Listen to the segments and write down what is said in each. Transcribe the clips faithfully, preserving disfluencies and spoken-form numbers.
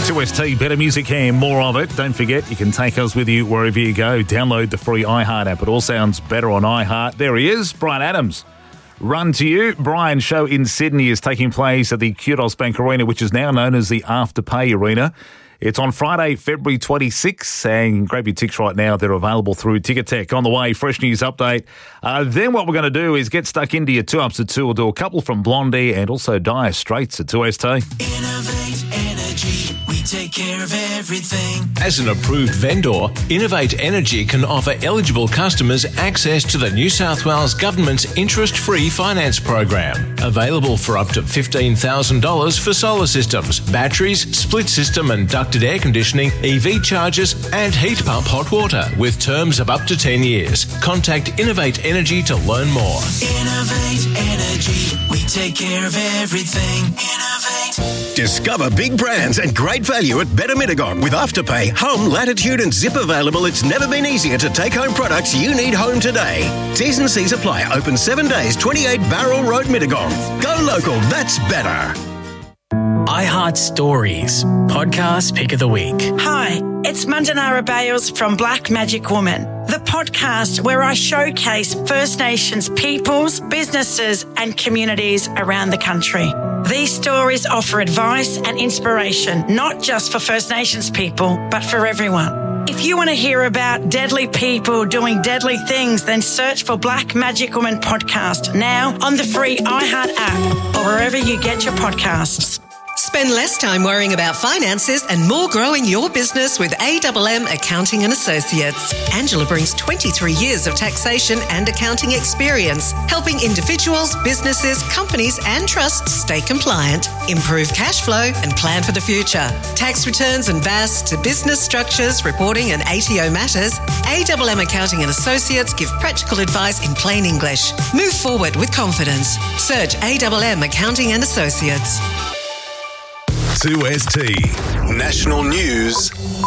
two S T, better music here, more of it. Don't forget, you can take us with you wherever you go. Download the free iHeart app. It all sounds better on iHeart. There he is, Brian Adams. Run to you. Brian's show in Sydney is taking place at the Kudos Bank Arena, which is now known as the Afterpay Arena. It's on Friday, February twenty-sixth, and grab your tickets right now. They're available through Ticketek. On the way, fresh news update. Uh, then what we're going to do is get stuck into your two ups at two. We'll do a couple from Blondie and also Dire Straits at two S T. Innovate Energy, we take care of everything. As an approved vendor, Innovate Energy can offer eligible customers access to the New South Wales Government's interest-free finance program. Available for up to fifteen thousand dollars for solar systems, batteries, split system and ducted air conditioning, E V chargers and heat pump hot water with terms of up to ten years. Contact Innovate Energy to learn more. Innovate Energy, we take care of everything. Innovate. Discover big brands and great value at Better Mittagong. With Afterpay, home, latitude and zip available, it's never been easier to take home products you need home today. T's and C's apply. Open seven days, twenty-eight Barrel Road, Mittagong. Go local, that's better. iHeart Stories, podcast pick of the week. Hi, it's Mandanara Bales from Black Magic Woman, the podcast where I showcase First Nations peoples, businesses and communities around the country. These stories offer advice and inspiration, not just for First Nations people, but for everyone. If you want to hear about deadly people doing deadly things, then search for Black Magic Woman Podcast now on the free iHeart app or wherever you get your podcasts. Spend less time worrying about finances and more growing your business with A M M Accounting and Associates. Angela brings twenty-three years of taxation and accounting experience, helping individuals, businesses, companies and trusts stay compliant, improve cash flow and plan for the future. Tax returns and V A S to business structures, reporting and A T O matters, A M M Accounting and Associates give practical advice in plain English. Move forward with confidence. Search A M M Accounting and Associates. two S T National News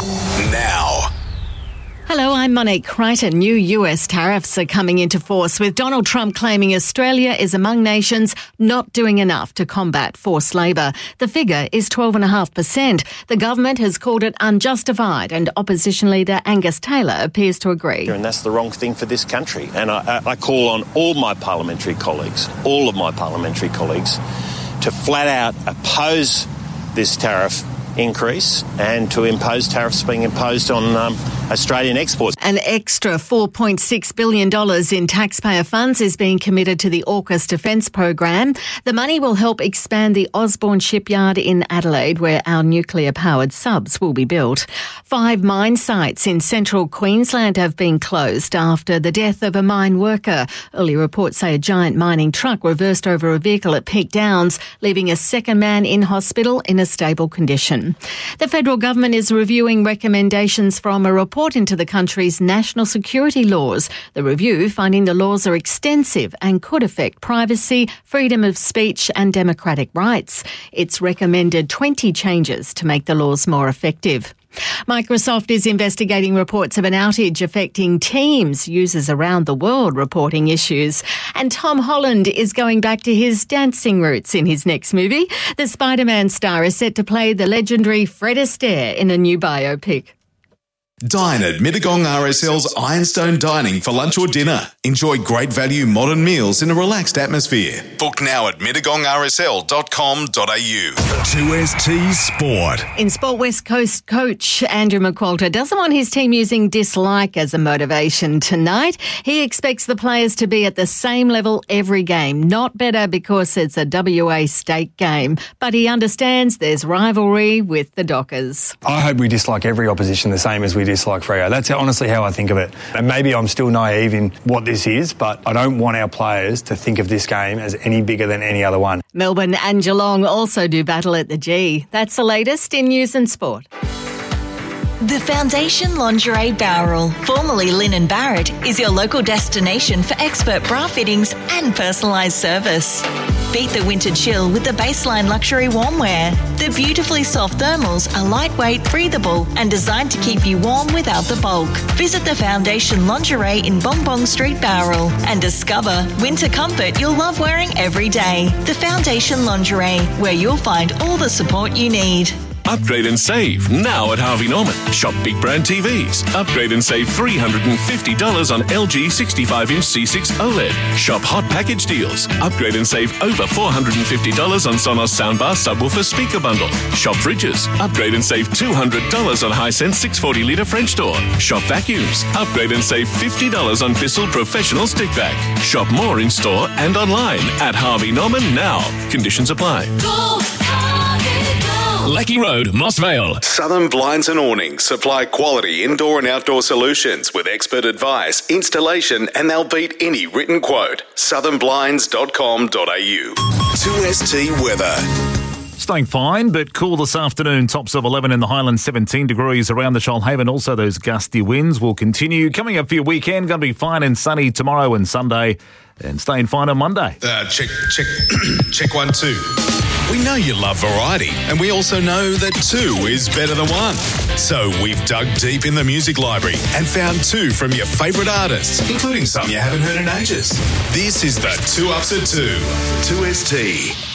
now. Hello, I'm Monique Crichton. New U S tariffs are coming into force, with Donald Trump claiming Australia is among nations not doing enough to combat forced labour. The figure is twelve point five percent. The government has called it unjustified, and opposition leader Angus Taylor appears to agree. And that's the wrong thing for this country. And I, I call on all my parliamentary colleagues, all of my parliamentary colleagues, to flat out oppose this tariff increase and to impose tariffs being imposed on um, Australian exports. An extra four point six billion dollars in taxpayer funds is being committed to the AUKUS Defence Program. The money will help expand the Osborne shipyard in Adelaide, where our nuclear-powered subs will be built. Five mine sites in central Queensland have been closed after the death of a mine worker. Early reports say a giant mining truck reversed over a vehicle at Peak Downs, leaving a second man in hospital in a stable condition. The federal government is reviewing recommendations from a report into the country's national security laws. The review finding the laws are extensive and could affect privacy, freedom of speech and democratic rights. It's recommended twenty changes to make the laws more effective. Microsoft is investigating reports of an outage affecting Teams users around the world reporting issues. And Tom Holland is going back to his dancing roots in his next movie. The Spider-Man star is set to play the legendary Fred Astaire in a new biopic. Dine at Mittagong R S L's Ironstone Dining for lunch or dinner. Enjoy great value modern meals in a relaxed atmosphere. Book now at mittagong r s l dot com dot a u. two S T Sport. In sport, West Coast coach Andrew McQualter doesn't want his team using dislike as a motivation tonight. He expects the players to be at the same level every game, not better because it's a W A state game. But he understands there's rivalry with the Dockers. I hope we dislike every opposition the same as we dislike Freo. That's honestly how I think of it. And maybe I'm still naive in what this is, but I don't want our players to think of this game as any bigger than any other one. Melbourne and Geelong also do battle at the G. That's the latest in news and sport. The Foundation Lingerie Bowral, formerly Linen Barrett, is your local destination for expert bra fittings and personalised service. Beat the winter chill with the Baseline Luxury Warmwear. The beautifully soft thermals are lightweight, breathable and designed to keep you warm without the bulk. Visit the Foundation Lingerie in Bong Bong Street, Bowral and discover winter comfort you'll love wearing every day. The Foundation Lingerie, where you'll find all the support you need. Upgrade and save now at Harvey Norman. Shop big brand T Vs. Upgrade and save three hundred fifty dollars on L G sixty-five inch C six OLED. Shop hot package deals. Upgrade and save over four hundred fifty dollars on Sonos soundbar subwoofer speaker bundle. Shop fridges. Upgrade and save two hundred dollars on Hisense six hundred forty litre French door. Shop vacuums. Upgrade and save fifty dollars on Bissell Professional Stick Vac. Shop more in store and online at Harvey Norman now. Conditions apply. Go, Harvey, go. Lecky Road, Moss Vale. Southern Blinds and Awnings supply quality indoor and outdoor solutions with expert advice, installation, and they'll beat any written quote. southern blinds dot com dot a u. two S T weather. Staying fine, but cool this afternoon. Tops of eleven in the Highlands, seventeen degrees around the Shoalhaven. Also, those gusty winds will continue. Coming up for your weekend, going to be fine and sunny tomorrow and Sunday, and staying fine on Monday. Uh, check, check, check one, two. We know you love variety, and we also know that two is better than one. So we've dug deep in the music library and found two from your favourite artists, including some you haven't heard in ages. This is the Two Ups at Two. two S T.